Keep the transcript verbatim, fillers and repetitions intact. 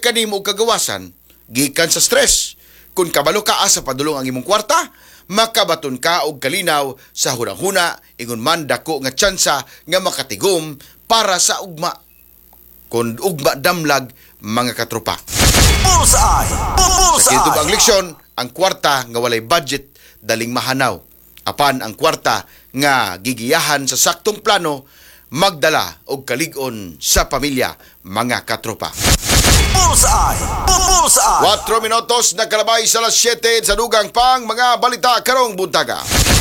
kanimo og kagawasan gikan sa stress. Kung kabalo ka sa padulong ang imong kwarta, makabaton ka og kalinaw sa hunang-huna ingon man dako nga tsansa nga makatigom para sa ugma. Kun ugma damlag mga katropa. Bullseye! Sa kintog ang Bullseye! leksyon, ang kwarta nga walay budget daling mahanaw. Apan ang kwarta nga gigiyahan sa saktong plano magdala og kalig-on sa pamilya mga katropa. Bullseye! Bullseye! Cuatro minutos na kalabay sa alas siyete sa dugang pang mga balita karong buntaga.